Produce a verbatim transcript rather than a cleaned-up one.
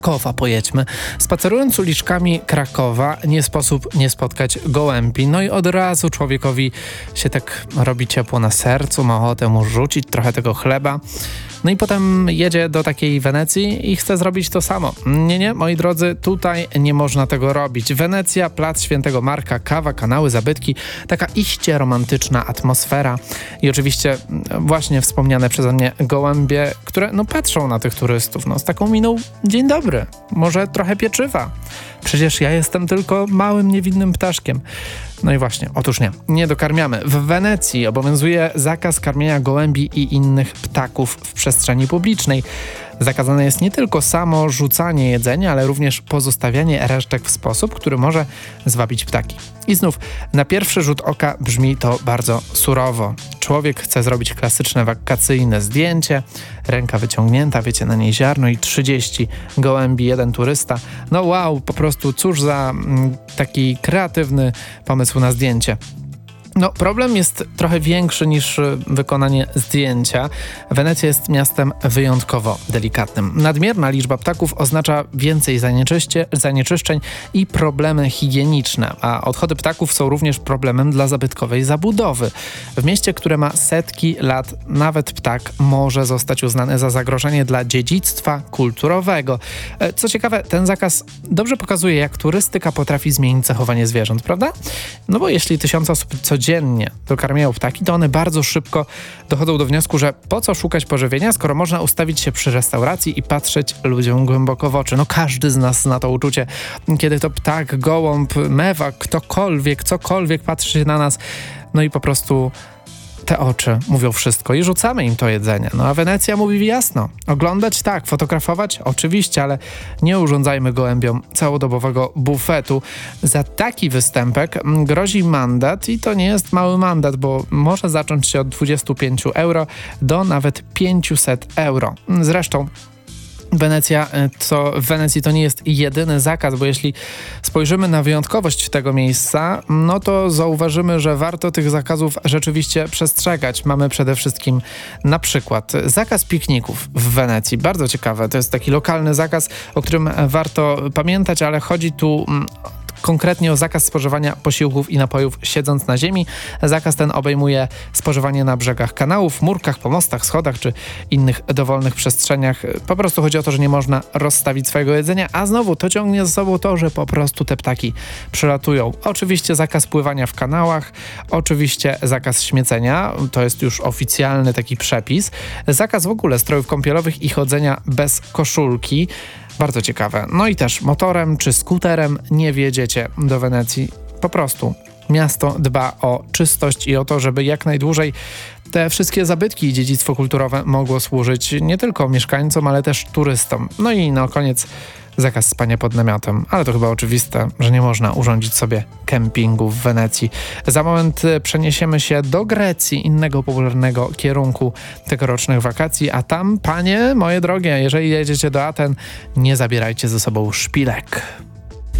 Krakowa pojedźmy. Spacerując uliczkami Krakowa nie sposób nie spotkać gołębi. No i od razu człowiekowi się tak robi ciepło na sercu, ma ochotę mu rzucić trochę tego chleba. No i potem jedzie do takiej Wenecji i chce zrobić to samo. Nie, nie, moi drodzy, tutaj nie można tego robić. Wenecja, plac Świętego Marka, kawa, kanały, zabytki, taka iście romantyczna atmosfera i oczywiście właśnie wspomniane przeze mnie gołębie, które no patrzą na tych turystów, no z taką miną dzień dobry, może trochę pieczywa. Przecież ja jestem tylko małym, niewinnym ptaszkiem. No i właśnie, otóż nie, nie dokarmiamy. W Wenecji obowiązuje zakaz karmienia gołębi i innych ptaków w przestrzeni publicznej. Zakazane jest nie tylko samo rzucanie jedzenia, ale również pozostawianie resztek w sposób, który może zwabić ptaki. I znów, na pierwszy rzut oka brzmi to bardzo surowo. Człowiek chce zrobić klasyczne wakacyjne zdjęcie, ręka wyciągnięta, wiecie, na niej ziarno i trzydzieści gołębi, jeden turysta. No wow, po prostu cóż za mm, taki kreatywny pomysł na zdjęcie. No, problem jest trochę większy niż wykonanie zdjęcia. Wenecja jest miastem wyjątkowo delikatnym. Nadmierna liczba ptaków oznacza więcej zanieczyszczeń i problemy higieniczne, a odchody ptaków są również problemem dla zabytkowej zabudowy. W mieście, które ma setki lat, nawet ptak może zostać uznany za zagrożenie dla dziedzictwa kulturowego. Co ciekawe, ten zakaz dobrze pokazuje, jak turystyka potrafi zmienić zachowanie zwierząt, prawda? No bo jeśli tysiące osób codziennie dziennie dokarmiają ptaki, to one bardzo szybko dochodzą do wniosku, że po co szukać pożywienia, skoro można ustawić się przy restauracji i patrzeć ludziom głęboko w oczy. No każdy z nas zna to uczucie, kiedy to ptak, gołąb, mewak, ktokolwiek, cokolwiek patrzy się na nas, no i po prostu te oczy mówią wszystko i rzucamy im to jedzenie. No a Wenecja mówi jasno. Oglądać tak, fotografować oczywiście, ale nie urządzajmy gołębiom całodobowego bufetu. Za taki występek grozi mandat i to nie jest mały mandat, bo może zacząć się od dwudziestu pięciu euro do nawet pięciuset euro. Zresztą Wenecja, co w Wenecji to nie jest jedyny zakaz, bo jeśli spojrzymy na wyjątkowość tego miejsca, no to zauważymy, że warto tych zakazów rzeczywiście przestrzegać. Mamy przede wszystkim na przykład zakaz pikników w Wenecji. Bardzo ciekawe, to jest taki lokalny zakaz, o którym warto pamiętać, ale chodzi tu konkretnie o zakaz spożywania posiłków i napojów siedząc na ziemi. Zakaz ten obejmuje spożywanie na brzegach kanałów, murkach, pomostach, schodach czy innych dowolnych przestrzeniach. Po prostu chodzi o to, że nie można rozstawić swojego jedzenia, a znowu to ciągnie za sobą to, że po prostu te ptaki przylatują. Oczywiście zakaz pływania w kanałach, oczywiście zakaz śmiecenia, to jest już oficjalny taki przepis. Zakaz w ogóle strojów kąpielowych i chodzenia bez koszulki. Bardzo ciekawe. No i też motorem czy skuterem nie wjedziecie do Wenecji. Po prostu miasto dba o czystość i o to, żeby jak najdłużej te wszystkie zabytki i dziedzictwo kulturowe mogło służyć nie tylko mieszkańcom, ale też turystom. No i na koniec zakaz spania pod namiotem, ale to chyba oczywiste, że nie można urządzić sobie kempingu w Wenecji. Za moment przeniesiemy się do Grecji, innego popularnego kierunku tegorocznych wakacji, a tam, panie moje drogie, jeżeli jedziecie do Aten, nie zabierajcie ze sobą szpilek.